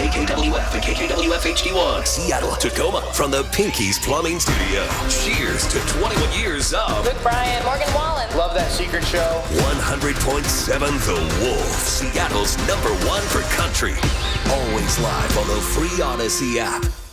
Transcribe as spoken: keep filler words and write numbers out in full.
K K W F and K K W F H D one. Seattle, Tacoma, from the Pinkies Plumbing Studio. Cheers to twenty-one years of Luke Bryan, Morgan Wallen. Love that secret show. one hundred point seven The Wolf, Seattle's number one for country. Always live on the free Odyssey app.